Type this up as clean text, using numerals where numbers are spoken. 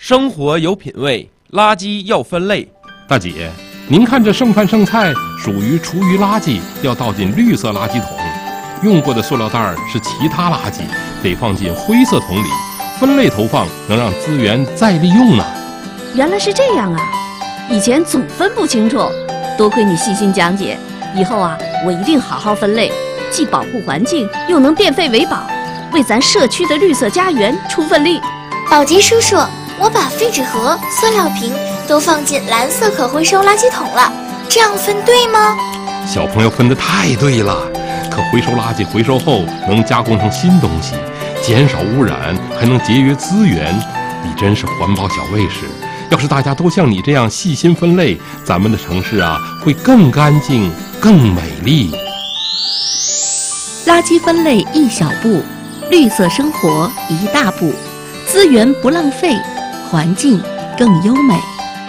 生活有品位，垃圾要分类。 大姐，您看这剩饭剩菜属于厨余垃圾，要倒进绿色垃圾桶；用过的塑料袋是其他垃圾，得放进灰色桶里。分类投放能让资源再利用呢。 原来是这样啊！以前总分不清楚，多亏你细心讲解，以后啊，我一定好好分类，既保护环境，又能变废为宝，为咱社区的绿色家园出份力。 宝吉叔叔，我把废纸盒、塑料瓶都放进蓝色可回收垃圾桶了，这样分对吗？ 小朋友分得太对了，可回收垃圾回收后能加工成新东西，减少污染，还能节约资源。你真是环保小卫士！要是大家都像你这样细心分类，咱们的城市啊会更干净、更美丽。 垃圾分类一小步，绿色生活一大步，资源不浪费，环境更优美。